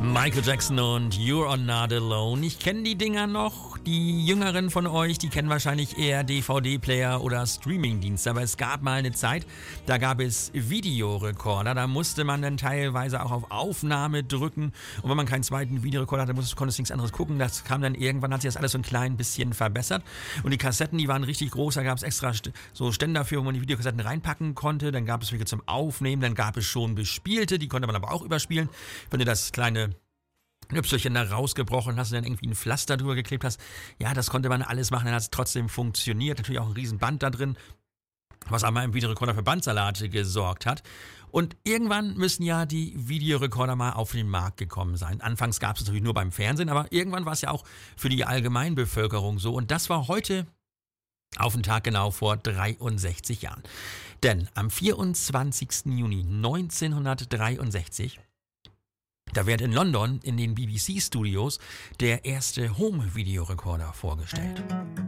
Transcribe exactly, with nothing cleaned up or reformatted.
Michael Jackson und You're Not Alone. Ich kenne die Dinger noch. Die Jüngeren von euch, die kennen wahrscheinlich eher D V D-Player oder Streaming-Dienste. Aber es gab mal eine Zeit, da gab es Videorekorder. Da musste man dann teilweise auch auf Aufnahme drücken. Und wenn man keinen zweiten Videorekorder hatte, musste, konnte es nichts anderes gucken. Das kam dann irgendwann, hat sich das alles so ein klein bisschen verbessert. Und die Kassetten, die waren richtig groß. Da gab es extra St- so Ständer für, wo man die Videokassetten reinpacken konnte. Dann gab es welche zum Aufnehmen. Dann gab es schon bespielte. Die konnte man aber auch überspielen. Wenn ihr das kleine Knüpselchen da rausgebrochen hast und dann irgendwie ein Pflaster drüber geklebt hast. Ja, das konnte man alles machen, dann hat es trotzdem funktioniert. Natürlich auch ein Riesenband da drin, was einmal im Videorekorder für Bandsalate gesorgt hat. Und irgendwann müssen ja die Videorekorder mal auf den Markt gekommen sein. Anfangs gab es natürlich nur beim Fernsehen, aber irgendwann war es ja auch für die Allgemeinbevölkerung so. Und das war heute auf den Tag genau vor dreiundsechzig Jahren. Denn am vierundzwanzigsten Juni neunzehnhundertdreiundsechzig da wird in London in den B B C Studios der erste Home-Videorekorder vorgestellt.